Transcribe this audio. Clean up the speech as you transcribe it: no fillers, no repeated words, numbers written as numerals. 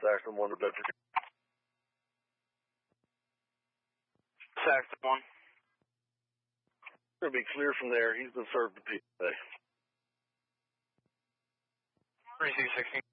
Saxon 1 to Bedford. Saxon 1. Going to be clear from there. He's been served the PSA. 3216.